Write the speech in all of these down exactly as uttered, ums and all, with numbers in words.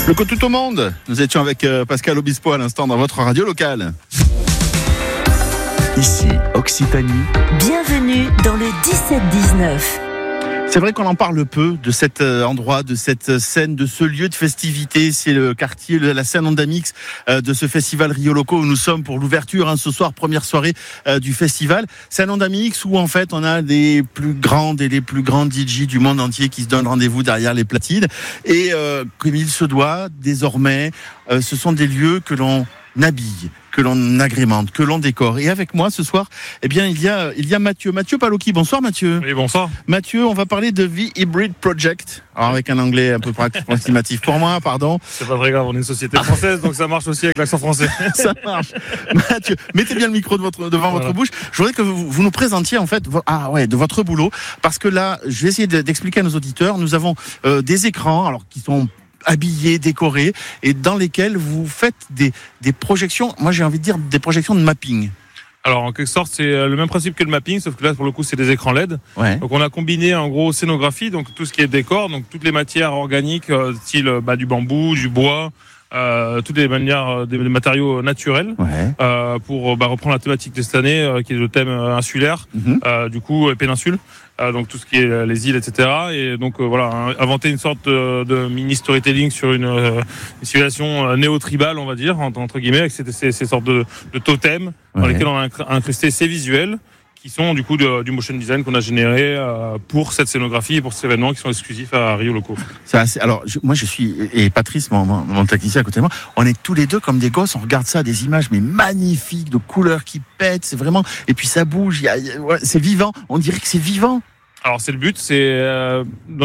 Le coup tout au monde. Nous étions avec euh, Pascal Obispo à l'instant dans votre radio locale. Ici, Occitanie. Bienvenue dans le dix-sept dix-neuf. C'est vrai qu'on en parle peu de cet euh, endroit, de cette scène, de ce lieu de festivité. C'est le quartier, le, la scène Andamix euh, de ce festival Rio Loco où nous sommes pour l'ouverture hein, ce soir, première soirée euh, du festival. Scène Andamix où en fait on a les plus grandes et les plus grandes D J du monde entier qui se donnent rendez-vous derrière les platines. Et euh, comme il se doit, désormais, euh, ce sont des lieux que l'on habille, que l'on agrémente, que l'on décore. Et avec moi ce soir, eh bien il y a il y a Mathieu, Mathieu Palocchi. Bonsoir Mathieu. Oui, bonsoir. Mathieu, on va parler de The Hybrid Project. Alors avec un anglais un peu approximatif pour moi, pardon. C'est pas très grave, on est une société française, donc ça marche aussi avec l'accent français. Ça marche. Mathieu, mettez bien le micro de votre, devant voilà. votre bouche. Je voudrais que vous, vous nous présentiez en fait, vo- ah ouais, de votre boulot, parce que là, je vais essayer de, d'expliquer à nos auditeurs. Nous avons euh, des écrans, alors qui sont habillés, décorés, et dans lesquels vous faites des, des projections, moi j'ai envie de dire des projections de mapping. Alors en quelque sorte c'est le même principe que le mapping, sauf que là pour le coup c'est des écrans L E D. Ouais. Donc on a combiné en gros scénographie, donc tout ce qui est décor, donc toutes les matières organiques, euh, style bah, du bambou, du bois, euh, toutes les manières, des, des matériaux naturels, Ouais. euh, pour bah, reprendre la thématique de cette année, euh, qui est le thème euh, insulaire, Mm-hmm. euh, du coup euh, péninsule. Euh, donc tout ce qui est euh, les îles, et cetera. Et donc euh, voilà, hein, inventer une sorte de, de mini storytelling sur une, euh, une civilisation euh, néo-tribale, on va dire, entre, entre guillemets, avec ces, ces, ces sortes de, de totems dans Ouais. lesquels on a incrusté ces visuels qui sont du coup de, du motion design qu'on a généré euh, pour cette scénographie et pour cet événement qui sont exclusifs à Rio Loco. C'est assez, alors, je, moi, je suis, et Patrice, mon, mon, mon technicien à côté de moi, on est tous les deux comme des gosses, on regarde ça, des images, mais magnifiques, de couleurs qui pètent, c'est vraiment, et puis ça bouge, il y a, il y a, ouais, c'est vivant, on dirait que c'est vivant. Alors c'est le but, c'est euh,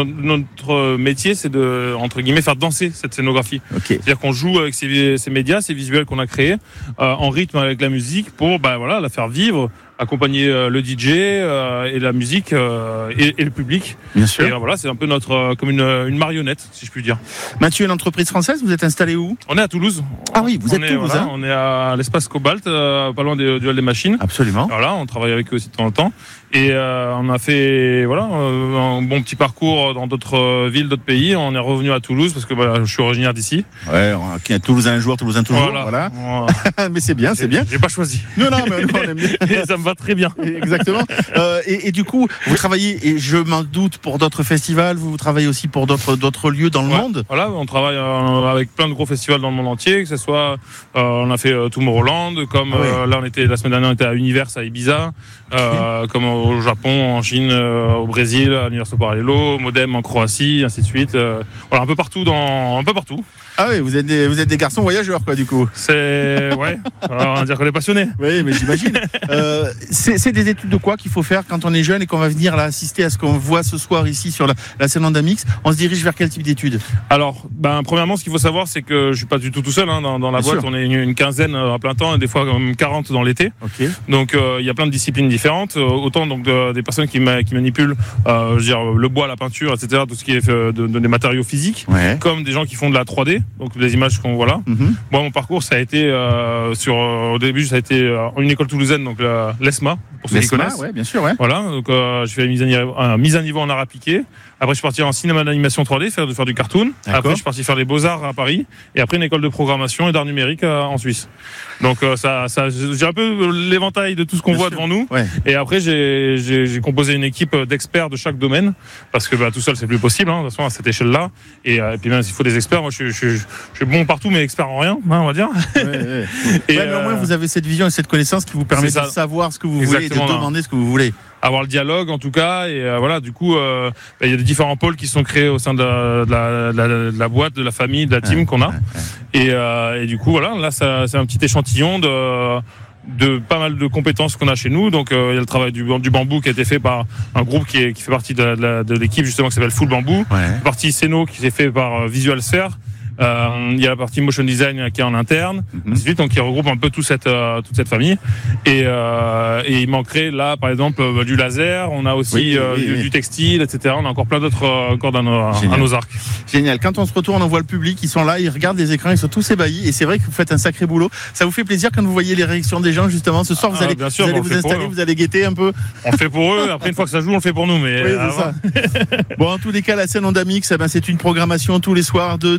notre métier, c'est de entre guillemets faire danser cette scénographie. Ok. C'est-à-dire qu'on joue avec ces, ces médias, ces visuels qu'on a créés euh, en rythme avec la musique pour bah voilà la faire vivre, accompagner euh, le D J euh, et la musique euh, et, et le public. Bien sûr. Et euh, voilà, c'est un peu notre euh, comme une, une marionnette, si je puis dire. Mathieu, une entreprise française, vous êtes installé où? On est à Toulouse. Ah oui, vous on êtes est, Toulouse, voilà, hein. on est à l'espace Cobalt, euh, pas loin des, du hall des machines. Absolument. Voilà, on travaille avec eux aussi de temps en temps. Et euh, on a fait voilà euh, un bon petit parcours dans d'autres euh, villes, d'autres pays. On est revenu à Toulouse parce que voilà, je suis originaire d'ici. Ouais, ok, Toulousain un jour, Toulousain toujours, voilà. Voilà. voilà. Mais c'est bien, c'est bien. J'ai pas choisi. Non, non, mais on aime bien. Et ça me va très bien. Exactement. Euh, et, et du coup, vous travaillez, et je m'en doute, pour d'autres festivals, vous travaillez aussi pour d'autres, d'autres lieux dans le Ouais. monde. Voilà, on travaille euh, avec plein de gros festivals dans le monde entier, que ce soit, euh, on a fait euh, Tomorrowland, comme Ah ouais. euh, là on était la semaine dernière on était à Univers à Ibiza, euh, comme au Japon, en Chine, euh, au Brésil, à Universo Parallelo, Modem en Croatie, ainsi de suite. Euh, voilà, un peu partout dans, un peu partout. Ah oui, vous êtes des, vous êtes des garçons voyageurs, quoi, du coup. C'est ouais, alors, on va dire qu'on est passionné. Oui, mais j'imagine. euh, c'est, c'est des études de quoi qu'il faut faire quand on est jeune et qu'on va venir là assister à ce qu'on voit ce soir ici sur la, la scène Andamix. On se dirige vers quel type d'études? Alors, ben, premièrement, ce qu'il faut savoir, c'est que je suis pas du tout tout seul hein, dans, dans la Bien boîte. sûr. On est une, une quinzaine euh, à plein temps, et des fois même quarante dans l'été. Ok. Donc, euh, il y a plein de disciplines différentes. Euh, autant donc de- des personnes qui, ma- qui manipulent, euh, je veux dire, le bois, la peinture, et cetera. Tout ce qui est fait de, de- des matériaux physiques, Ouais. comme des gens qui font de la trois D, donc des images qu'on voit là. Mhm. Moi, mon parcours, ça a été euh, sur, euh, au début, ça a été euh, une école toulousaine, donc la- l'E S M A, pour ceux qui L'E S M A, connaissent. ouais, bien sûr, ouais. Voilà, donc euh, je fais la mise à, niveau, euh, mise à niveau en art appliqué. Après, je suis parti en cinéma d'animation trois D, faire, de faire du cartoon. D'accord. Après, je suis parti faire les beaux-arts à Paris. Et après, une école de programmation et d'art numérique euh, en Suisse. Donc, euh, ça, ça, j'ai un peu l'éventail de tout ce qu'on Bien voit sûr. devant nous. Ouais. Et après, j'ai, j'ai, j'ai composé une équipe d'experts de chaque domaine. Parce que bah, tout seul, c'est plus possible, hein, de toute façon, à cette échelle-là. Et, euh, et puis, même s'il faut des experts, moi, je, je, je, je suis bon partout, mais expert en rien, hein, on va dire. Ouais, ouais. Et, Ouais, mais au moins, euh, vous avez cette vision et cette connaissance qui vous permet c'est de ça. savoir ce que vous voulez et de Exactement, demander ce que vous voulez. avoir le dialogue en tout cas et euh, voilà du coup euh, bah, il y a des différents pôles qui sont créés au sein de la, de la, de la, de la boîte, de la famille, de la team Ouais, qu'on a ouais, et, euh, et du coup voilà là ça, c'est un petit échantillon de de pas mal de compétences qu'on a chez nous. Donc euh, il y a le travail du, du bambou qui a été fait par un groupe qui, est, qui fait partie de, la, de, la, de l'équipe justement qui s'appelle Full Bamboo, Ouais. la partie Seno qui s'est fait par euh, Visual Sphere. Euh, il y a la partie motion design qui est en interne, Mhm. ainsi de suite, donc qui regroupe un peu toute cette euh, toute cette famille. Et, euh, et il manquerait là, par exemple, euh, du laser. On a aussi Oui, euh, oui, du, oui. du textile, et cetera. On a encore plein d'autres euh, cordes à nos, Génial. à nos arcs. Génial. Quand on se retourne, on voit le public, ils sont là, ils regardent les écrans, ils sont tous ébahis. Et c'est vrai que vous faites un sacré boulot. Ça vous fait plaisir quand vous voyez les réactions des gens, justement. Ce soir, vous Ah, allez, bien sûr, vous, allez on vous le fait pour installer, eux. vous allez guetter un peu. On le fait pour eux. Après, une fois que ça joue, on le fait pour nous. Mais Oui, c'est avant- ça. Bon, en tous les cas, la scène Andamix, eh ben, c'est une programmation tous les soirs de, de D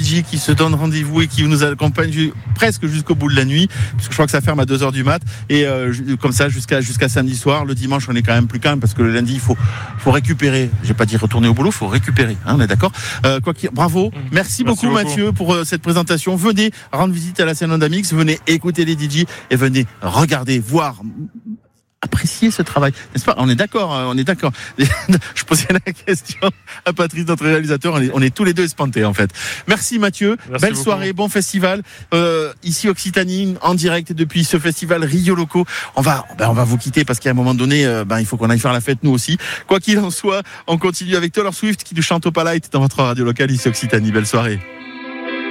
J qui se donne rendez-vous et qui nous accompagne ju- presque jusqu'au bout de la nuit, parce que je crois que ça ferme à deux heures du mat, et euh, comme ça jusqu'à jusqu'à samedi soir. Le dimanche, on est quand même plus calme parce que le lundi, il faut faut récupérer. J'ai pas dit retourner au boulot, faut récupérer. Hein, on est d'accord. Euh, quoi qu'il, bravo, merci, merci beaucoup, beaucoup Mathieu pour euh, cette présentation. Venez rendre visite à la scène Andamix, venez écouter les D J et venez regarder, voir, apprécier ce travail, n'est-ce pas? On est d'accord, on est d'accord. Je posais la question à Patrice, notre réalisateur. On est, on est tous les deux espantés en fait. Merci Mathieu. Merci Belle beaucoup. Soirée, bon festival. Euh, ici Occitanie, en direct depuis ce festival Rio Loco. On va, ben on va vous quitter parce qu'à un moment donné, euh, ben il faut qu'on aille faire la fête nous aussi. Quoi qu'il en soit, on continue avec Taylor Swift qui nous chante au Palite dans votre radio locale ici Occitanie. Belle soirée.